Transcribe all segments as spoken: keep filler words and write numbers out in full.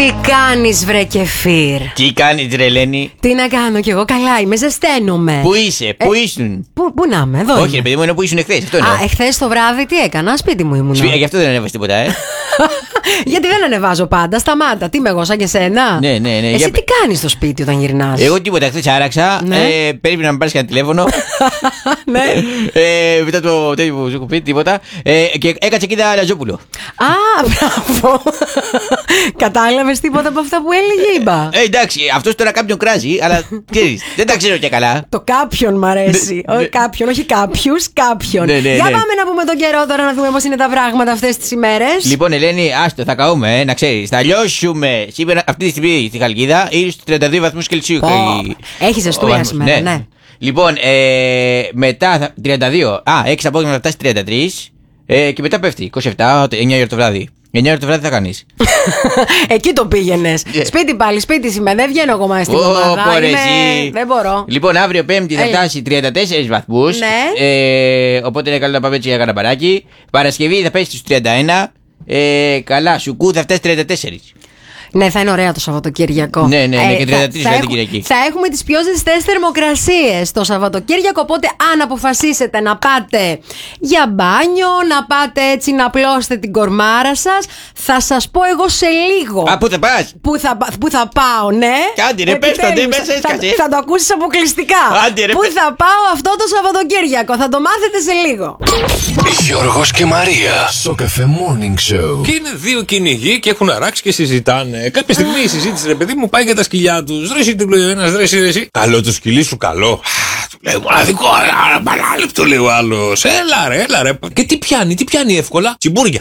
Τι κάνεις βρε Κεφίρ? Τι κάνεις ρε Ελένη? Τι να κάνω κι εγώ, καλά είμαι, ζεσταίνομαι. Πού είσαι, πού ε, ήσουν? Πού, πού να είμαι, εδώ. Όχι ρε παιδί μου, είναι που ήσουν εχθές. Αυτό Α, εχθές το βράδυ τι έκανα, σπίτι μου ήμουν. Σπί... Γι' αυτό δεν ανέβασε τίποτα, ε. Γιατί δεν ανεβάζω πάντα, σταμάτα. Τι είμαι εγώ, σαν και σένα? Ναι, ναι, ναι. Εσύ για... τι κάνεις στο σπίτι όταν γυρνάς? Εγώ τίποτα, χθες άραξα. Ναι. Ε, περίμενα να με πάρεις ένα τηλέφωνο. Ναι. ε, μετά το τέτοιο που σου έχω πει, τίποτα. Ε, και έκατσε και είδα Λαζόπουλο. Α, μπράβο. Κατάλαβες τίποτα από αυτά που έλεγε, είπα. Ε, εντάξει, αυτός τώρα κάποιον κράζει, αλλά ξέρεις, δεν τα ξέρω και καλά. Το κάποιον μ' αρέσει. Ναι, Όχι κάποιον, όχι κάποιους, κάποιον. Ναι, ναι, Για ναι. πάμε να πούμε τον καιρό τώρα, να δούμε πώς είναι τα πράγματα αυτές τις ημέρες. Λοιπόν, Ελένη, άστο, θα καούμε, ε, να ξέρεις. Θα λιώσουμε σήμερα, αυτή τη στιγμή στη Χαλκίδα, είναι στους τριάντα δύο βαθμούς Κελσίου. Oh. Έχει ζεστούλια σήμερα, ναι. ναι. Λοιπόν, ε, μετά θα, τριάντα δύο, α, έξι απόγευμα θα φτάσει τριάντα τρία ε, και μετά πέφτει είκοσι επτά, εννιά ώρα το βράδυ. εννιά ώρα το βράδυ θα κάνεις. Εκεί το πήγαινες. Yeah. Σπίτι πάλι, σπίτι σήμερα. Δεν βγαίνω εγώ μαζί στην oh, ομάδα. Είμαι... Δεν μπορώ. Λοιπόν, αύριο Πέμπτη θα φτάσει τριάντα τέσσερις βαθμούς. Ναι. Ε, οπότε είναι καλό να πάμε έτσι για καναπαράκι. Παρασκευή θα πέσει στους τριάντα ένα. Ε, καλά, Σουκού θα φτάσει τριάντα τέσσερα. Ναι, θα είναι ωραία το Σαββατοκύριακο. Ναι, ναι, ναι, ε, και τριάντα τρία θα, θα, Κυριακή. θα έχουμε τις πιο ζεστές θερμοκρασίες το Σαββατοκύριακο. Οπότε, αν αποφασίσετε να πάτε για μπάνιο, να πάτε έτσι να απλώσετε την κορμάρα σας, θα σας πω εγώ σε λίγο. Α, πού θα πας? Πού θα, πού θα πάω, ναι. Κάντε ρε, πες το, ναι, μέσα έσκασε. Θα, θα το ακούσεις αποκλειστικά. Άντε, ρε, πού πες. θα πάω αυτό το Σαββατοκύριακο, θα το μάθετε σε λίγο. Γιώργος και Μαρία στο Cafe Morning Show. Και είναι δύο κυνηγοί και έχουν αράξει και συζητάνε. Κάποια στιγμή η συζήτηση, ρε παιδί μου, πάει για τα σκυλιά του. Ρέση, του λέει ο ένα, ρέση, ρέση. Καλό το σκυλί σου, καλό. Του λέει μοναδικό, ένα παράλεπτο, λέει ο άλλο. Έλα ρε, έλα ρε. Και τι πιάνει, τι πιάνει εύκολα? Τσιμπούρια.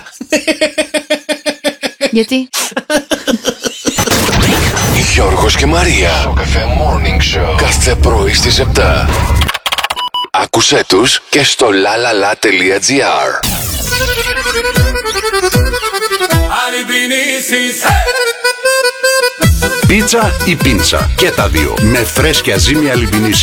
Γιατί? Γιώργος και Μαρία στο Cafe Morning Show. Κάθε πρωί στις επτά. Άκουσέ τους και στο lalala.gr. Πίτσα ή πίντσα, και τα δύο, με φρέσκια ζύμη αλιμπινίσι.